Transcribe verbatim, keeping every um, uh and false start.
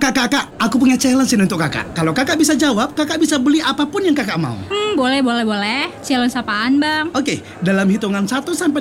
kak, kak, kak, aku punya challenge ini untuk kakak. Kalau kakak bisa jawab, kakak bisa beli apapun yang kakak mau. Hmm, boleh, boleh, boleh. Challenge apaan, Bang? Oke, dalam hitungan satu sampai